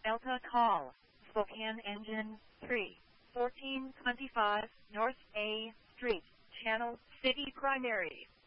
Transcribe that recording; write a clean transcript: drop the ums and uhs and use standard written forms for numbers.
Delta call, Spokane Engine 3, 1425 North A Street, Channel City Primary.